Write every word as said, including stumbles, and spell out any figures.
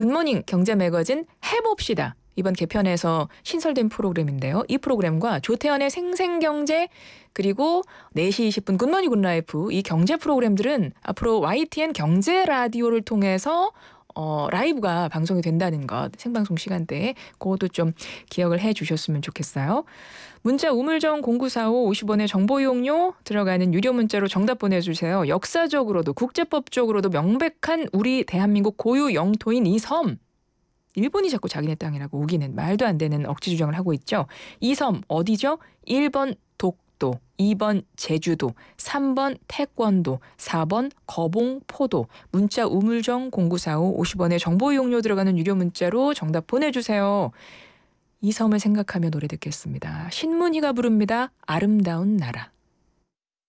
굿모닝 경제 매거진 해봅시다. 이번 개편에서 신설된 프로그램인데요. 이 프로그램과 조태현의 생생경제 그리고 네 시 이십 분 굿모닝 굿라이프 이 경제 프로그램들은 앞으로 와이티엔 경제 라디오를 통해서 어, 라이브가 방송이 된다는 것, 생방송 시간대에 그것도 좀 기억을 해 주셨으면 좋겠어요. 문자 우물정 공구사오 오십 원의 정보 이용료 들어가는 유료 문자로 정답 보내주세요. 역사적으로도 국제법적으로도 명백한 우리 대한민국 고유 영토인 이 섬. 일본이 자꾸 자기네 땅이라고 우기는 말도 안 되는 억지 주장을 하고 있죠. 이 섬 어디죠? 일 번 독도, 이 번 제주도, 삼 번 태권도, 사 번 거봉포도. 문자 우물정 공구사오 오십 원의 정보 이용료 들어가는 유료 문자로 정답 보내주세요. 이 섬을 생각하며 노래 듣겠습니다. 신문희가 부릅니다. 아름다운 나라.